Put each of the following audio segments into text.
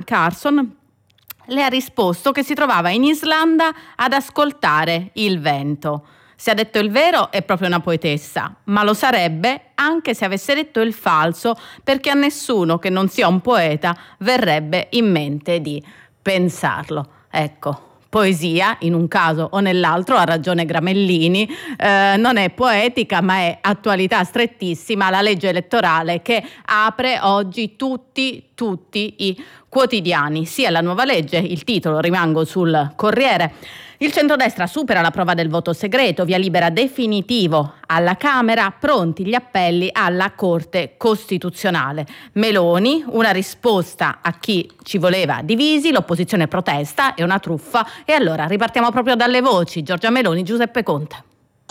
Carson le ha risposto che si trovava in Islanda ad ascoltare il vento. Se ha detto il vero è proprio una poetessa, ma lo sarebbe anche se avesse detto il falso, perché a nessuno che non sia un poeta verrebbe in mente di pensarlo. Ecco. Poesia, in un caso o nell'altro, ha ragione Gramellini, non è poetica ma è attualità strettissima, la legge elettorale che apre oggi tutti i quotidiani, sia la nuova legge, il titolo, rimango sul Corriere. Il centrodestra supera la prova del voto segreto, via libera definitivo alla Camera, pronti gli appelli alla Corte Costituzionale. Meloni, una risposta a chi ci voleva divisi, l'opposizione protesta, è una truffa. E allora ripartiamo proprio dalle voci. Giorgia Meloni, Giuseppe Conte.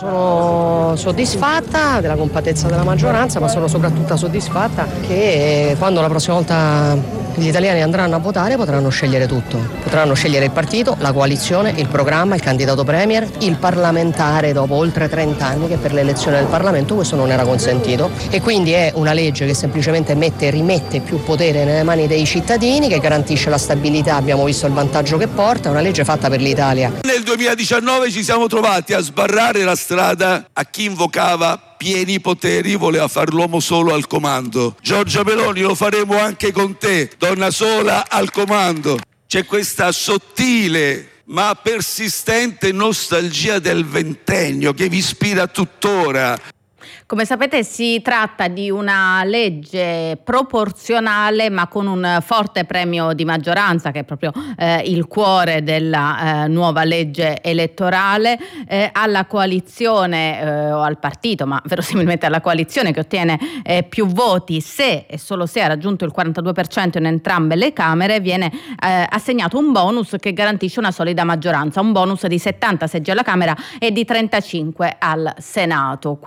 Sono soddisfatta della compattezza della maggioranza, ma sono soprattutto soddisfatta che quando la prossima volta gli italiani andranno a votare potranno scegliere tutto. Potranno scegliere il partito, la coalizione, il programma, il candidato premier, il parlamentare dopo oltre 30 anni che per l'elezione del Parlamento questo non era consentito. E quindi è una legge che semplicemente rimette più potere nelle mani dei cittadini, che garantisce la stabilità, abbiamo visto il vantaggio che porta, è una legge fatta per l'Italia. Nel 2019 ci siamo trovati a sbarrare la strada a chi invocava pieni poteri, voleva far l'uomo solo al comando. Giorgia Meloni, lo faremo anche con te, donna sola al comando. C'è questa sottile ma persistente nostalgia del ventennio che vi ispira tuttora. Come sapete si tratta di una legge proporzionale ma con un forte premio di maggioranza, che è proprio il cuore della nuova legge elettorale, alla coalizione o al partito, ma verosimilmente alla coalizione che ottiene più voti, se e solo se ha raggiunto il 42% in entrambe le Camere, viene assegnato un bonus che garantisce una solida maggioranza, un bonus di 70 seggi alla Camera e di 35 al Senato.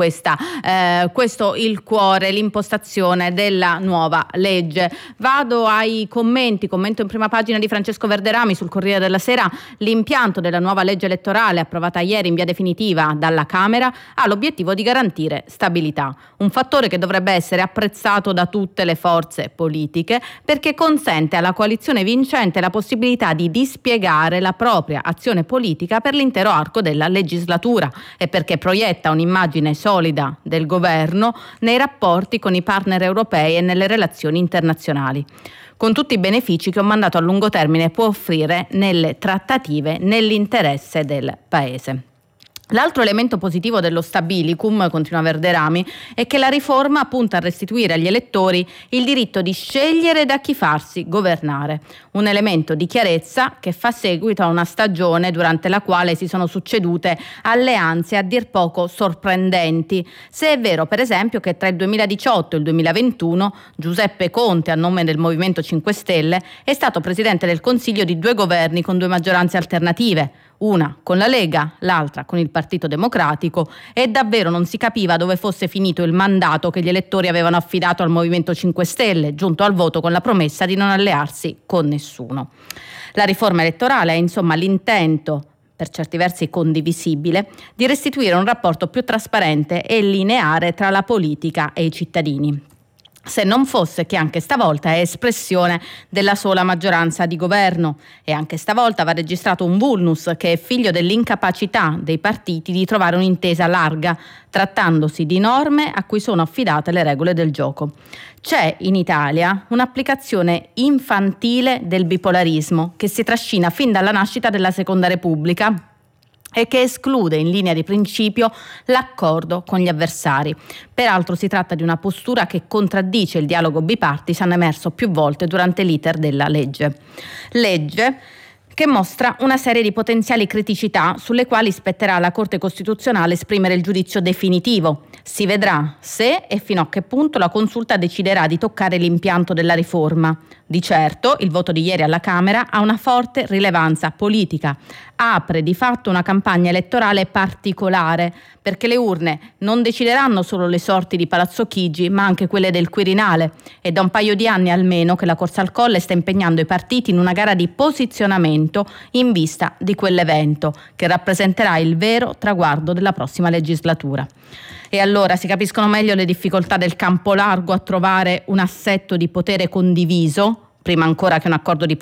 Questo il cuore, l'impostazione della nuova legge. Vado ai commento in prima pagina di Francesco Verderami sul Corriere della Sera. L'impianto della nuova legge elettorale approvata ieri in via definitiva dalla Camera ha l'obiettivo di garantire stabilità, un fattore che dovrebbe essere apprezzato da tutte le forze politiche, perché consente alla coalizione vincente la possibilità di dispiegare la propria azione politica per l'intero arco della legislatura e perché proietta un'immagine solida del governo nei rapporti con i partner europei e nelle relazioni internazionali, con tutti i benefici che un mandato a lungo termine può offrire nelle trattative nell'interesse del Paese. L'altro elemento positivo dello stabilicum, continua Verderami, è che la riforma punta a restituire agli elettori il diritto di scegliere da chi farsi governare, un elemento di chiarezza che fa seguito a una stagione durante la quale si sono succedute alleanze a dir poco sorprendenti. Se è vero, per esempio, che tra il 2018 e il 2021 Giuseppe Conte, a nome del Movimento 5 Stelle, è stato presidente del Consiglio di 2 governi con 2 maggioranze alternative, una con la Lega, l'altra con il Partito Democratico, e davvero non si capiva dove fosse finito il mandato che gli elettori avevano affidato al Movimento 5 Stelle, giunto al voto con la promessa di non allearsi con nessuno. La riforma elettorale è insomma l'intento, per certi versi condivisibile, di restituire un rapporto più trasparente e lineare tra la politica e i cittadini. Se non fosse che anche stavolta è espressione della sola maggioranza di governo e anche stavolta va registrato un vulnus che è figlio dell'incapacità dei partiti di trovare un'intesa larga, trattandosi di norme a cui sono affidate le regole del gioco. C'è in Italia un'applicazione infantile del bipolarismo che si trascina fin dalla nascita della Seconda Repubblica e che esclude in linea di principio l'accordo con gli avversari. Peraltro si tratta di una postura che contraddice il dialogo bipartisan emerso più volte durante l'iter della legge. Legge che mostra una serie di potenziali criticità sulle quali spetterà alla Corte Costituzionale esprimere il giudizio definitivo. Si vedrà se e fino a che punto la Consulta deciderà di toccare l'impianto della riforma. Di certo, il voto di ieri alla Camera ha una forte rilevanza politica. Apre di fatto una campagna elettorale particolare, perché le urne non decideranno solo le sorti di Palazzo Chigi, ma anche quelle del Quirinale. È da un paio di anni almeno che la Corsa al Colle sta impegnando i partiti in una gara di posizionamento in vista di quell'evento, che rappresenterà il vero traguardo della prossima legislatura. E allora si capiscono meglio le difficoltà del campo largo a trovare un assetto di potere condiviso, prima ancora che un accordo di